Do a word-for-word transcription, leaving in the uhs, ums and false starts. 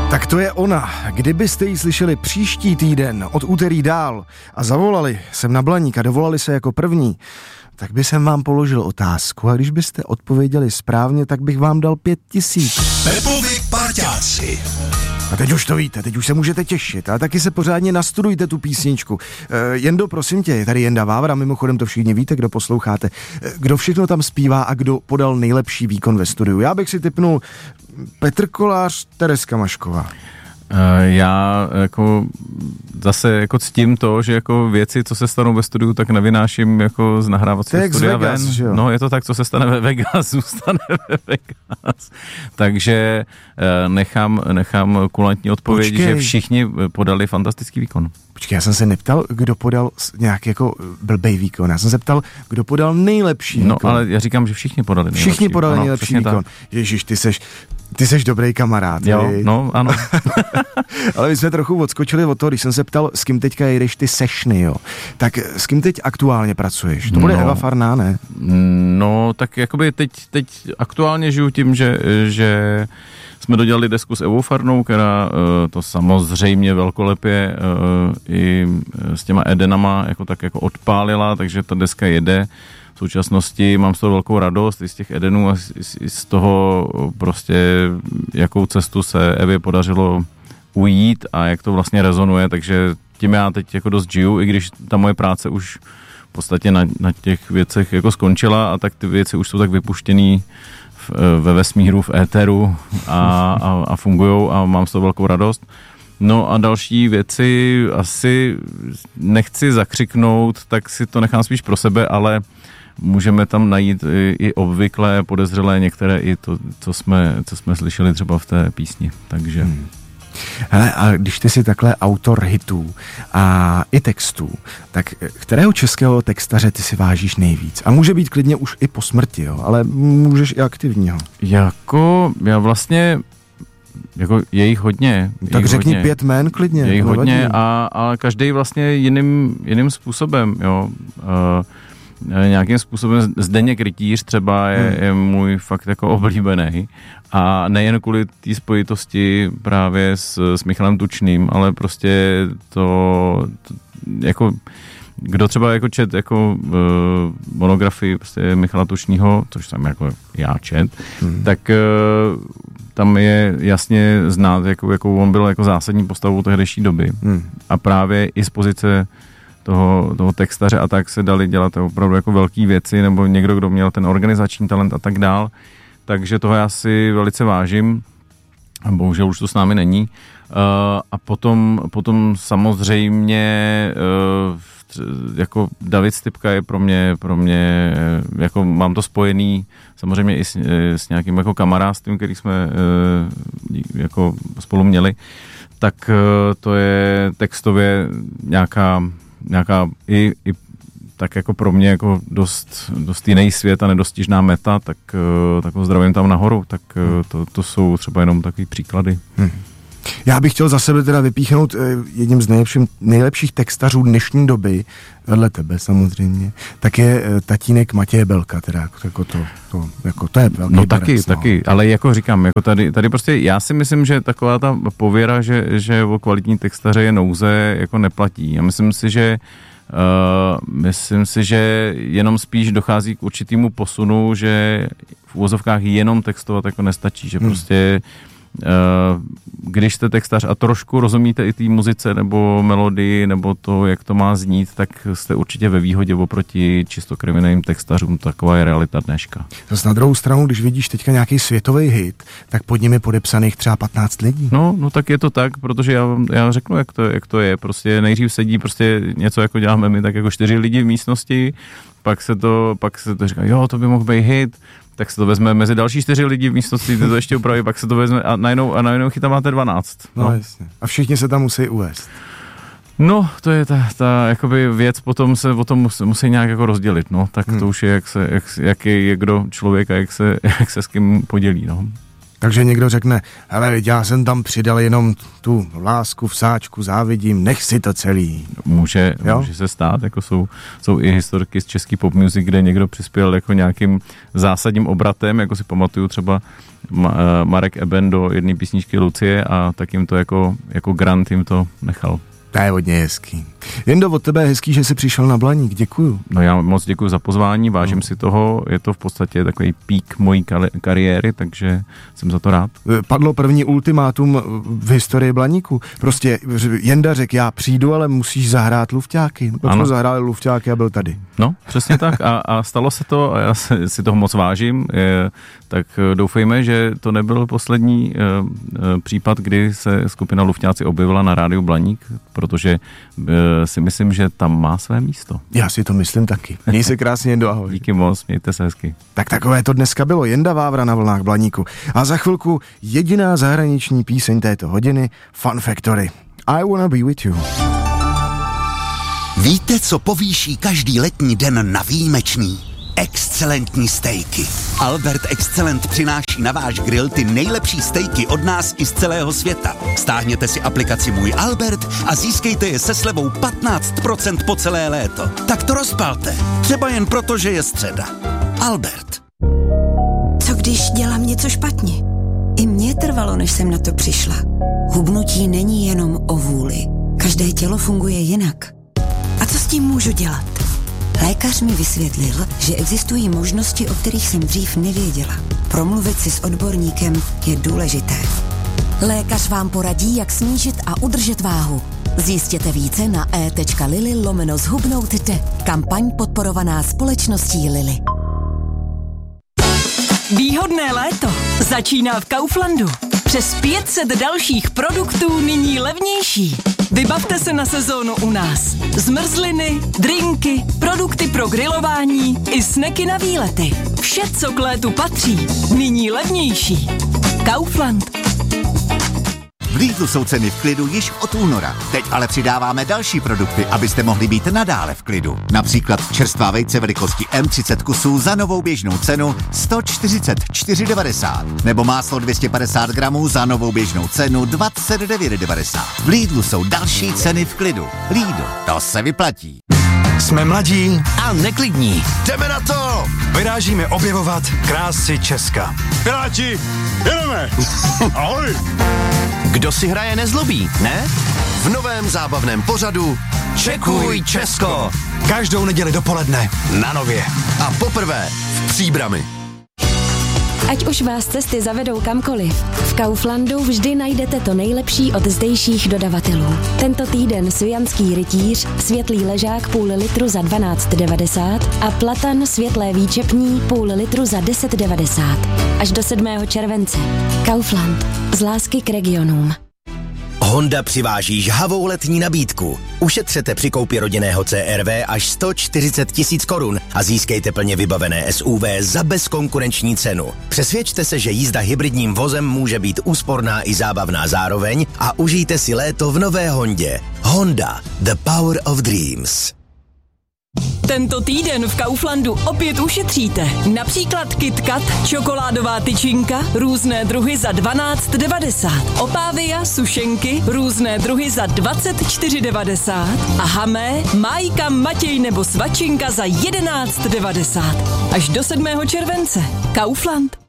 Tak to je ona. Kdybyste ji slyšeli příští týden od úterý dál a zavolali sem na Blaník a dovolali se jako první, tak by jsem vám položil otázku a když byste odpověděli správně, tak bych vám dal pět tisíc. Pepovi parťáci. A teď už to víte, teď už se můžete těšit, ale taky se pořádně nastudujte tu písničku. E, Jendo, prosím tě, je tady Jenda Vávra, mimochodem to všichni víte, kdo posloucháte. E, kdo všechno tam zpívá a kdo podal nejlepší výkon ve studiu? Já bych si tipnul Petr Kolář, Tereska Mašková. Já jako zase jako ctím to, že jako věci, co se stanou ve studiu, tak nevynáším jako z nahrávacího studia Vegas, ven. že jo? No je to tak, co se stane ve Vegas, zůstane ve Vegas. Takže nechám, nechám kulantní odpověď, Počkej. že všichni podali fantastický výkon. Počkej, já jsem se neptal, kdo podal nějaký jako blbej výkon. Já jsem se ptal, kdo podal nejlepší výkon. No ale já říkám, že všichni podali nejlepší. Všichni podali ano, nejlepší výkon. Tak. Ježíš, ty seš, ty seš dobrý kamarád. Jo, vy. no, ano. Ale my jsme trochu odskočili od toho, když jsem se ptal, s kým teďka jedeš ty sešny, jo. Tak s kým teď aktuálně pracuješ? To bude no, Eva Farná, ne? No, tak jakoby teď, teď aktuálně žiju tím, že, že jsme dodělali desku s Evou Farnou, která to samozřejmě velkolepě i s těma Edenama jako tak jako odpálila, takže ta deska jede. V současnosti mám z toho velkou radost i z těch Edenů a i z toho prostě, jakou cestu se Evě podařilo ujít a jak to vlastně rezonuje, takže tím já teď jako dost žiju, i když ta moje práce už v podstatě na, na těch věcech jako skončila a tak ty věci už jsou tak vypuštěný v, ve vesmíru, v éteru a, a, a fungujou a mám z toho velkou radost. No a další věci asi nechci zakřiknout, tak si to nechám spíš pro sebe, ale můžeme tam najít i, i obvyklé podezřelé některé i to, co jsme, co jsme slyšeli třeba v té písni, takže... Hmm. Hele, a když ty jsi takhle autor hitů a i textů, tak kterého českého textaře ty si vážíš nejvíc? A může být klidně už i po smrti, jo, ale můžeš i aktivního. Jako, já vlastně, jako je jich hodně. Tak jich řekni hodně. pět jmen klidně. Je jich hodně, a, a každý vlastně jiným, jiným způsobem, jo. Uh, nějakým způsobem Zdeněk Rytíř třeba je, hmm. je můj fakt jako oblíbený. A nejen kvůli té spojitosti právě s, s Michalem Tučným, ale prostě to, to jako kdo třeba jako čet jako uh, monografii prostě Michala Tučnýho, což jsem jako já čet, hmm. tak uh, tam je jasně znát, jako, jako on byl jako zásadní postavou tehdejší doby. Hmm. A právě i z pozice toho, toho textaře a tak se dali dělat opravdu jako velký věci, nebo někdo, kdo měl ten organizační talent a tak dál. Takže toho já si velice vážím. A bohužel už to s námi není. Uh, a potom, potom samozřejmě uh, jako David Stypka je pro mě, pro mě jako mám to spojený samozřejmě i s, s nějakým jako kamarádstvím, který jsme uh, jako spolu měli. Tak uh, to je textově nějaká nějaká i, i tak jako pro mě jako dost, dost jiný svět a nedostižná meta, tak, tak ho zdravím tam nahoru, tak to, to jsou třeba jenom takový příklady. Hmm. Já bych chtěl za sebe teda vypíchnout jedním z nejlepším, nejlepších textařů dnešní doby, vedle tebe samozřejmě, tak je tatínek Matěje Belka, teda jako to, to, jako to je velký No berec, taky, no. taky, ale jako říkám, jako tady, tady prostě já si myslím, že taková ta pověra, že, že o kvalitní textaře je nouze, jako neplatí. Já myslím si, že Uh, myslím si, že jenom spíš dochází k určitému posunu, že v uvozovkách jenom textovat jako nestačí, že hmm. prostě uh, když jste textař a trošku rozumíte i té muzice nebo melodii nebo to, jak to má znít, tak jste určitě ve výhodě oproti čistokrevným textařům. Taková je realita dneška. Zase na druhou stranu, když vidíš teďka nějaký světový hit, tak pod ním je podepsaných třeba patnáct lidí. No, no tak je to tak, protože já, já řeknu, jak to, jak to je. Prostě nejdřív sedí prostě něco, jako děláme my, tak jako čtyři lidi v místnosti, pak se to, pak se to říká, jo, to by mohl být hit, tak se to vezme mezi další čtyři lidi v místnosti, ty to ještě upraví, pak se to vezme a najednou, a najednou chytá máte dvanáct. No. no jasně. A všichni se tam musí uvést. No, to je ta, ta jakoby věc, potom se o tom musí, musí nějak jako rozdělit, no, tak hmm. to už je, jak se, jak, jaký je kdo člověk a jak se, jak se s kým podělí, no. Takže někdo řekne, hele, já jsem tam přidal jenom tu lásku v sáčku, závidím, nech si to celý. Může, může se stát, jako jsou, jsou i historky z český pop music, kde někdo přispěl jako nějakým zásadním obratem, jako si pamatuju třeba Marek Eben do jedné písničky Lucie a tak jim to jako, jako grant jim to nechal. To je hodně hezký. Jendo, od tebe je hezký, že jsi přišel na Blaník, děkuju. No já moc děkuju za pozvání, vážím no. si toho, je to v podstatě takový pík mojí kariéry, takže jsem za to rád. Padlo první ultimátum v historii Blaníku. Prostě Jenda řekl, já přijdu, ale musíš zahrát Lufťáky. Potom zahráli Lufťáky a byl tady. No, přesně tak a, a stalo se to a já si, si toho moc vážím, je, tak doufejme, že to nebyl poslední e, e, případ, kdy se skupina Lufťáci objevila na rádiu Blaník, protože e, si myslím, že tam má své místo. Já si to myslím taky. Měj se krásně, Jendo, ahoj. Díky moc, mějte se hezky. Tak takové to dneska bylo. Jenda Vávra na vlnách Blaníku. A za chvilku jediná zahraniční píseň této hodiny, Fun Factory. I wanna be with you. Víte, co povýší každý letní den na výjimečný? Excelentní stejky. Albert Excellent přináší na váš grill ty nejlepší stejky od nás i z celého světa. Stáhněte si aplikaci Můj Albert a získejte je se slevou patnáct procent po celé léto. Tak to rozpalte. Třeba jen proto, že je středa. Albert. Co když dělám něco špatně? I mně trvalo, než jsem na to přišla. Hubnutí není jenom o vůli. Každé tělo funguje jinak. A co s tím můžu dělat? Lékař mi vysvětlil, že existují možnosti, o kterých jsem dřív nevěděla. Promluvit si s odborníkem je důležité. Lékař vám poradí, jak snížit a udržet váhu. Zjistěte více na e.lili lomeno zhubnout jde. Kampaň podporovaná společností Lili. Výhodné léto začíná v Kauflandu. Přes pět set dalších produktů nyní levnější. Vybavte se na sezónu u nás. Zmrzliny, drinky, produkty pro grilování i sneky na výlety. Vše, co k létu patří, nyní levnější. Kaufland. V Lidlu jsou ceny v klidu již od února. Teď ale přidáváme další produkty, abyste mohli být nadále v klidu. Například čerstvá vejce velikosti M třicet kusů za novou běžnou cenu sto čtyřicet čtyři devadesát. Nebo máslo dvě stě padesát gramů za novou běžnou cenu dvacet devět devadesát. V Lidlu jsou další ceny v klidu. Lidl, to se vyplatí. Jsme mladí a neklidní. Jdeme na to! Vyrážíme objevovat krásy Česka. Piráti, jedeme! Ahoj! Kdo si hraje nezlobí, ne? V novém zábavném pořadu Čekuj Česko! Každou neděli dopoledne na Nově. A poprvé v Příbrami. Ať už vás cesty zavedou kamkoliv, v Kauflandu vždy najdete to nejlepší od zdejších dodavatelů. Tento týden svijanský rytíř, světlý ležák půl litru za dvanáct devadesát a platan světlé výčepní půl litru za deset devadesát. Až do sedmého července. Kaufland. Z lásky k regionům. Honda přiváží žhavou letní nabídku. Ušetřete při koupi rodinného C R V až sto čtyřicet tisíc korun a získejte plně vybavené S U V za bezkonkurenční cenu. Přesvědčte se, že jízda hybridním vozem může být úsporná i zábavná zároveň a užijte si léto v nové Hondě. Honda. The Power of Dreams. Tento týden v Kauflandu opět ušetříte. Například KitKat, čokoládová tyčinka, různé druhy za dvanáct devadesát. Opávia, sušenky, různé druhy za dvacet čtyři devadesát. A Hamé, Májka, Matěj nebo Svačinka za jedenáct devadesát. Až do sedmého července. Kaufland.